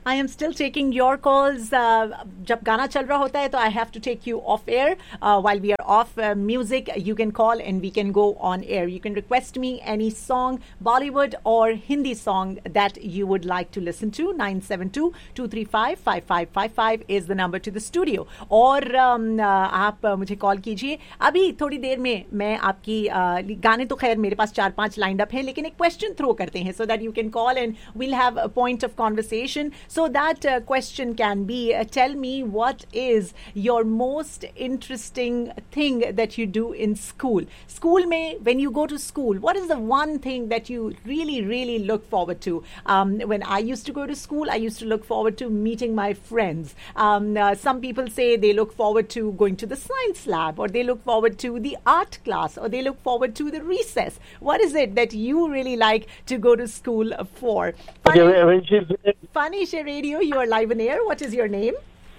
I am still taking your calls. जब गाना चल रहा होता है तो I have to take you off air. While we are off music, you can call and we can go on air. You can request me any song, Bollywood or Hindi song that you would like to listen to. 972-235-5555 is the number to the studio. और आप मुझे call कीजिए. अभी थोड़ी देर में मैं आपकी गाने तो खैर मेरे पास 4-5 लाइंड अप हैं, लेकिन एक क्वेश्चन थ्रो करते हैं so that you can call and we'll have a point of conversation. So that question can be, tell me what is your most interesting thing that you do in school. School mein, when you go to school, what is the one thing that you really look forward to? When I used to go to school, I used to look forward to meeting my friends. Some people say they look forward to going to the science lab, or they look forward to the art class, or they look forward to the recess. What is it that you really like to go to school for? Funny Radio, you are live on air. What is your name?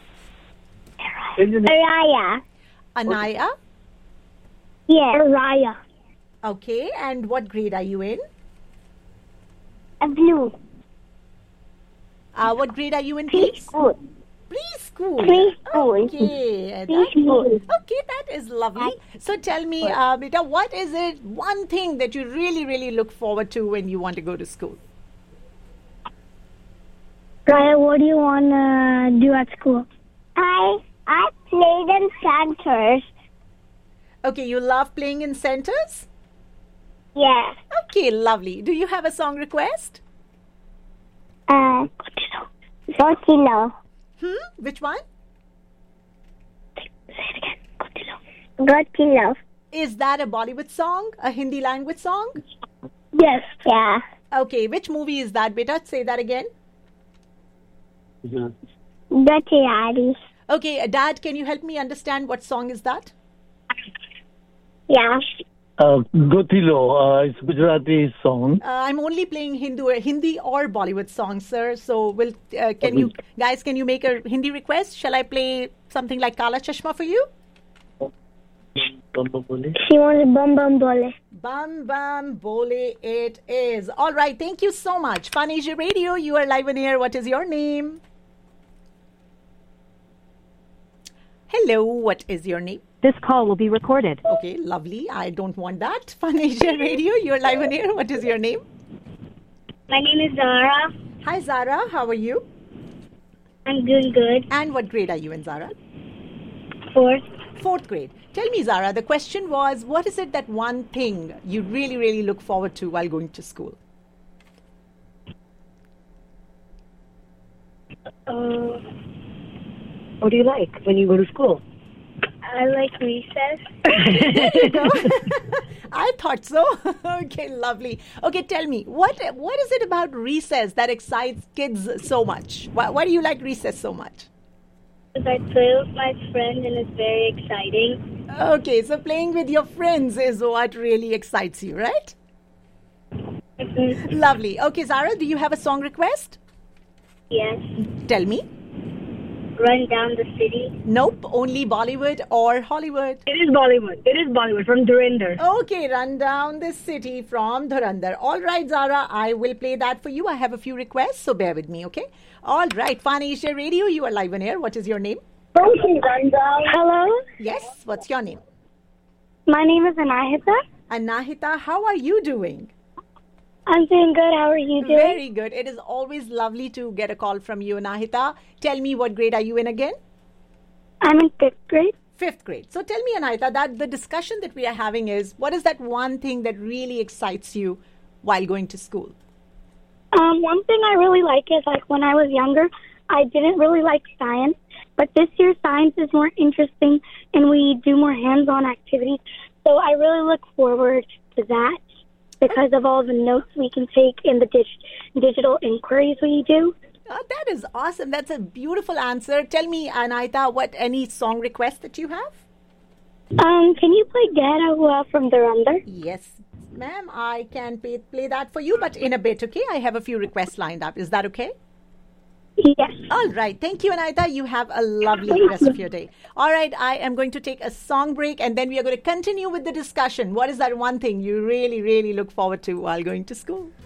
Araya. Anaya? Yeah. Araya. Okay, and what grade are you in? Blue. What grade are you in, please? Preschool. Preschool. Okay. Okay, that is lovely. So tell me, Beta, what is it, one thing that you really look forward to when you want to go to school? Raya, what do you want to do at school? I played in centers. Okay, you love playing in centers? Yeah. Okay, lovely. Do you have a song request? Gotilo. Which one? Say it again. Gotilo. Is that a Bollywood song? A Hindi language song? Yes. Yeah. Okay, which movie is that, Beta? Say that again. Gotiyari. Okay, Dad, can you help me understand what song is that? Yeah. Gotilo, it's Gujarati song. I'm only playing Hindi or Bollywood songs, sir. So, can you make a Hindi request? Shall I play something like Kala Chashma for you? She wants Bum Bum Bole. Bum Bum Bole it is. All right, thank you so much. Fun Asia Radio, you are live on air. What is your name? Hello, what is your name? This call will be recorded. Okay, lovely. I don't want that. Fun Asia Radio, you're live on air. What is your name? My name is Zara. Hi, Zara. How are you? I'm doing good. And what grade are you in, Zara? Fourth grade. Tell me, Zara, the question was, what is it that one thing you really look forward to while going to school? What do you like when you go to school? I like recess. There you go. I thought so. Okay, lovely. Okay, tell me, what is it about recess that excites kids so much? Why do you like recess so much? Because I play with my friends and it's very exciting. Okay, so playing with your friends is what really excites you, right? Mm-hmm. Lovely. Okay, Zara, do you have a song request? Yes. Tell me. Run Down the City. Nope, only Bollywood or Hollywood. It is Bollywood from Dhurandhar. Okay, Run Down the City from Dhurandhar. All right, Zara, I will play that for you. I have a few requests, so bear with me, okay? All right, Fun Asia Radio, you are live on air. What is your name? Hello? Yes, what's your name? My name is Anahita. Anahita, how are you doing? I'm doing good. How are you doing? Very good. It is always lovely to get a call from you, Anahita. Tell me, what grade are you in again? I'm in 5th grade. 5th grade. So tell me, Anahita, that the discussion that we are having is, what is that one thing that really excites you while going to school? One thing I really like is, like, when I was younger, I didn't really like science. But this year, science is more interesting, and we do more hands-on activities. So I really look forward to that, because of all the notes we can take in the digital inquiries we do. Oh, that is awesome. That's a beautiful answer. Tell me, Anahita, any song request that you have? Can you play Gera from Dhurandhar? Yes, ma'am. I can play that for you, but in a bit, okay? I have a few requests lined up. Is that okay? Yes. All right. Thank you, Anahita. You have a lovely rest of your day. All right. I am going to take a song break and then we are going to continue with the discussion. What is that one thing you really look forward to while going to school?